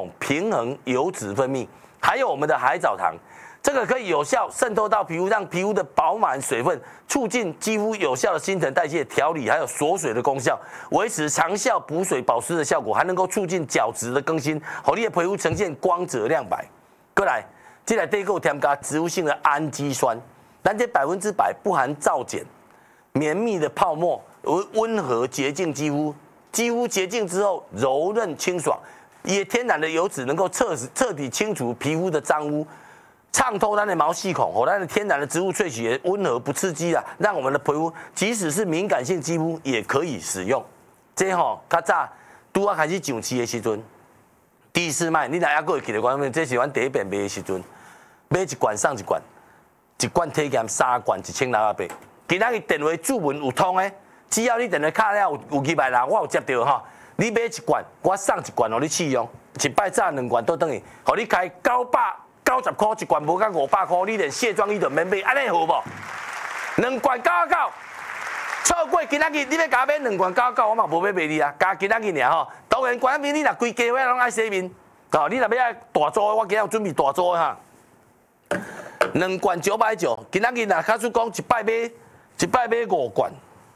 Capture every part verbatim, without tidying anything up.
种平衡油脂分泌，还有我们的海藻糖。这个可以有效渗透到皮肤，让皮肤的饱满水分，促进肌肤有效的新陈代谢、调理，还有锁水的功效，维持长效补水保湿的效果，还能够促进角质的更新，让你的皮肤呈现光泽亮白。过来，这来第一个添加植物性的氨基酸，咱这百分之百不含皂碱，绵密的泡沫，温和洁净肌肤，肌肤洁净之后柔韧清爽，也天然的油脂能够彻彻底清除皮肤的脏污。畅透咱的毛细孔，哦，咱的天然的植物萃取也温和不刺激啊，让我们的皮肤即使是敏感性肌肤也可以使用。这吼，较早拄啊开始上市的时阵，第四卖你若还会记得我，这是阮第一遍卖的时阵，买一罐送一罐，一罐体检三罐一千六百八。今仔日电话注文有通的，只要你电话卡了有有几百人，我有接到吼，你买一罐，我送一罐互你试用，一摆炸两罐都等于，互你开九百。九十块一罐，无到五百块，你连卸妆衣都免买，安尼好无？两罐九十九，错过今仔日你要加买两罐九十九，我嘛无要卖你啊，加今仔日尔吼。当然，关键你若规家伙拢爱洗面，哦，你若要爱大组的，我今日有准备大组的哈。两罐九百九，今仔日若假使讲一摆买，一摆买五罐，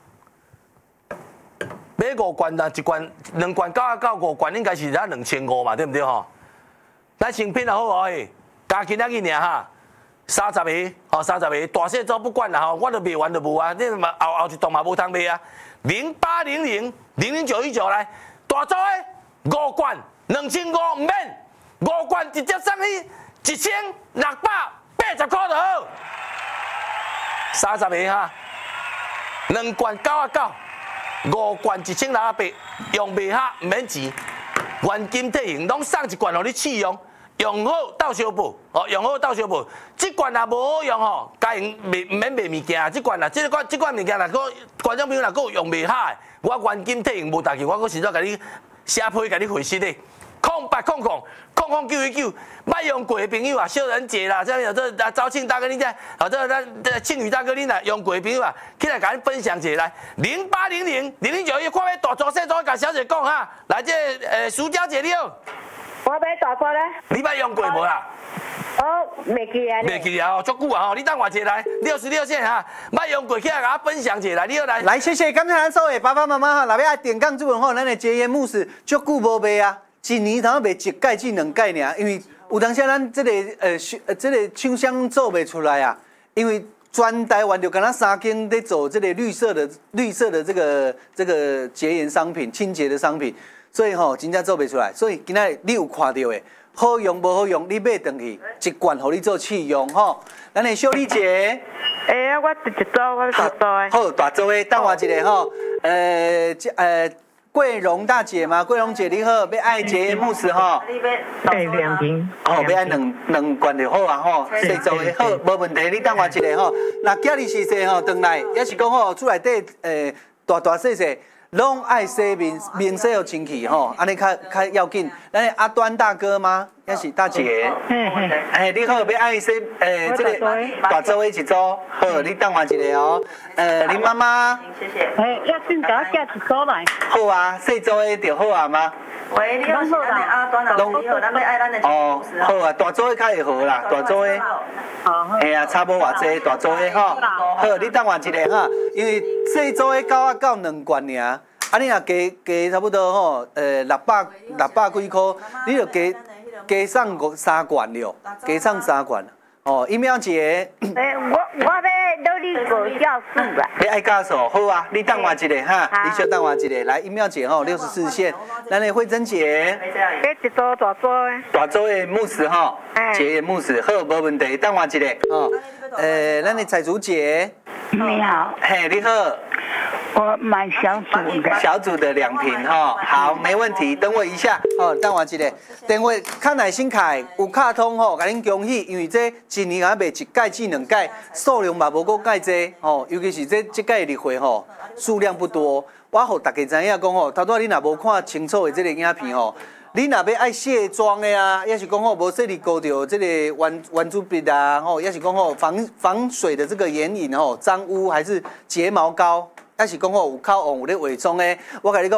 买五罐啦，一罐两罐九十九，五罐应该是才两千五嘛，对不对吼？咱成品也好哦诶。加今仔日尔哈，三十个，吼三十个，大细组不管啦吼，我都卖完就无啊，你嘛后后一档嘛无通卖啊。零八零零零零九一九来，大组的五罐两千五唔免，五罐直接送你一千六百八十块就好。三十个哈，两罐九啊九，五罐一千六百八，用袂哈唔免钱，原金退型，拢送一罐互你试用。用好到小补，哦，用好到小补。这罐若无好用吼，家用袂唔免卖物件。这罐啦，这罐这罐物件若个观众朋友若个用袂好，我原金退用无大去，我个实在甲你写批甲你回信的。空八空空空空九一九，捌用过的朋友啊，小人节啦，这有这啊招庆大哥你这，或者咱庆宇大哥你若用过的朋友啊，起来甲你分享一下来。零八零零零零九一，看要大组细组，甲小姐讲哈，来这呃苏娇姐你好。 我买大包咧。 你捌用过无啦？ 我袂记啊。 袂记啊哦，足久啊吼！你等我一下来，六十六线哈，捌用过起来，甲我分享一下来，你好来。 来，谢谢，感谢咱所有爸爸妈妈哈，若要爱点杠主文吼，咱的洁颜慕斯足久无卖啊，一年头卖一盖至两盖尔，因为有当时咱这个呃呃这个厂商做袂出来啊，因为全台湾就敢若三间在做这个绿色的绿色的这个这个洁颜商品、清洁的商品。所以吼，真正做袂出来。所以今仔你有看到的，好用无好用，你买回去一罐，互你做试用吼。咱的秀丽姐， 哎呀，我一组，我大组的。 好，大组的，等我一下吼。呃，呃，桂荣大姐嘛，桂荣姐你好，要爱洁颜慕斯吼。 哎，两瓶。 哦，要爱两两罐就好啊吼。细组的好，无问题。你等我一下吼。那今日是说吼，转来，也是讲吼，厝内底呃大大细细。拢爱洗面，面洗又清气吼，安尼较较要紧。咱阿端大哥吗？也是大姐。哎，你好，要爱洗诶，这个大组的一组，好，你等我一下哦。呃，林妈妈。 谢谢。哎，要先给我加一组来。 好啊，细组的就好啊吗？ 喂，你好，是咱的阿端啊，你好，咱要爱咱的哦，好啊，大组的较会好啦，大组的。哎呀，差无偌济，大组的吼。好，你等我一下哈，因为细组的九啊九两罐尔。啊，你若加加差不多吼，呃，六百六百几块，你就加加送个三罐了，加送三罐。哦，一秒姐。 哎，我我要努力过教数啦。 你爱教数，好啊，你等我一下哈，你小等我一下，来一秒姐吼，六十四线，咱的慧珍姐。 这一组大组的。 大组的慕斯吼，洁颜慕斯，好，无问题，等我一下哦。呃，咱的彩竹姐。 你好。 嘿，你好。 我买小组的， 小组的两瓶哈，好，没问题，等我一下哦，等我一下，电话较耐心开，有卡通吼，甲恁恭喜，因为这一年啊卖一盖至两盖，数量嘛无够盖济哦，尤其是这这届的会吼，数量不多，我互大家知影讲吼，头拄你若无看清楚的这个影片吼。你若要爱卸妆的啊，也是讲吼无说你勾到这个圆圆珠笔啊，吼，也是讲吼防防水的这个眼影吼，脏污还是睫毛膏。也是讲吼有靠红有咧伪装诶，我甲你讲，